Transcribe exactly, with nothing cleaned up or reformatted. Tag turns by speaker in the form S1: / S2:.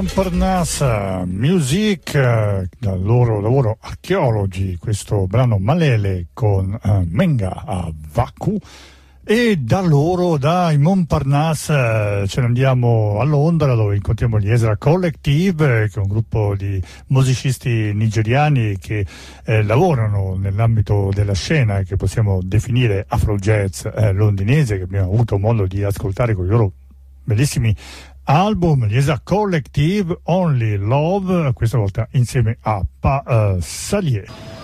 S1: Montparnasse Music, dal loro lavoro Archeologi, questo brano Malele con uh, Menga a Vacu. E da loro, dai Montparnasse, ce ne andiamo a Londra, dove incontriamo gli Ezra Collective, che è un gruppo di musicisti nigeriani che eh, lavorano nell'ambito della scena che possiamo definire afro jazz eh, londinese, che abbiamo avuto modo di ascoltare con i loro bellissimi album, gli Ezra Collective, Only Love, questa volta insieme a Pa uh, Salier.